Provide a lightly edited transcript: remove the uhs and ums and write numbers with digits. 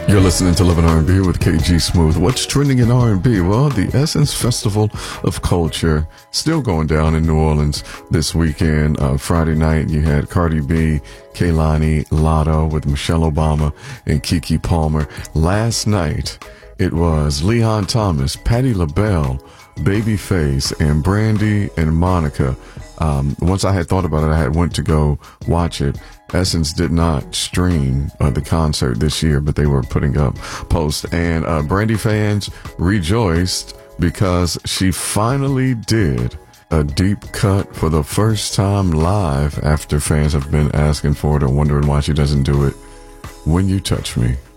You're listening to Love and R&B with KG Smooth. What's trending in R&B? Well, the Essence Festival of Culture still going down in New Orleans this weekend. Friday night, you had Cardi B, Kehlani, Lotto with Michelle Obama and Keke Palmer. Last night, it was Leon Thomas, Patti LaBelle, Babyface, and Brandy and Monica. Once I had thought about it, I had went to go watch it. Essence did not stream the concert this year, but they were putting up posts. And Brandy fans rejoiced because she finally did a deep cut for the first time live after fans have been asking for it or wondering why she doesn't do it. When You Touch Me.